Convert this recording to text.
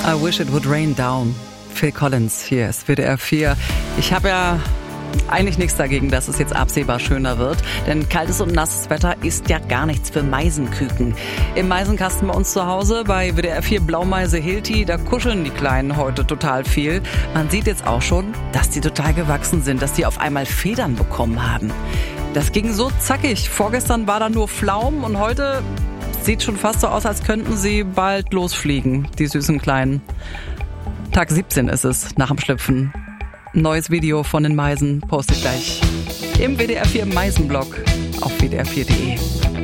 I wish it would rain down. Phil Collins, hier ist WDR 4. Ich habe ja eigentlich nichts dagegen, dass es jetzt absehbar schöner wird, denn kaltes und nasses Wetter ist ja gar nichts für Meisenküken. Im Meisenkasten bei uns zu Hause, bei WDR 4 Blaumeise Hilti, da kuscheln die Kleinen heute total viel. Man sieht jetzt auch schon, dass die total gewachsen sind, dass die auf einmal Federn bekommen haben. Das ging so zackig. Vorgestern war da nur Flaum und heute sieht schon fast so aus, als könnten sie bald losfliegen, die süßen Kleinen. Tag 17 ist es nach dem Schlüpfen. Neues Video von den Meisen poste ich gleich im WDR 4 Meisenblog auf wdr4.de.